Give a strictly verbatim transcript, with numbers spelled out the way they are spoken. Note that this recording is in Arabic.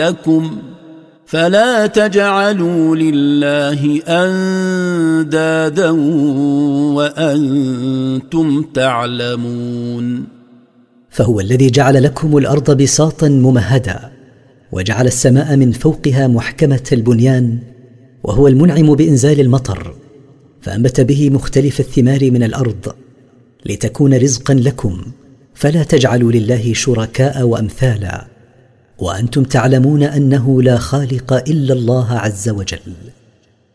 لكم فلا تجعلوا لله أندادا وأنتم تعلمون. فهو الذي جعل لكم الأرض بساطا ممهدا، وجعل السماء من فوقها محكمة البنيان، وهو المنعم بإنزال المطر، فأنبت به مختلف الثمار من الأرض لتكون رزقا لكم، فلا تجعلوا لله شركاء وأمثالا وأنتم تعلمون أنه لا خالق إلا الله عز وجل.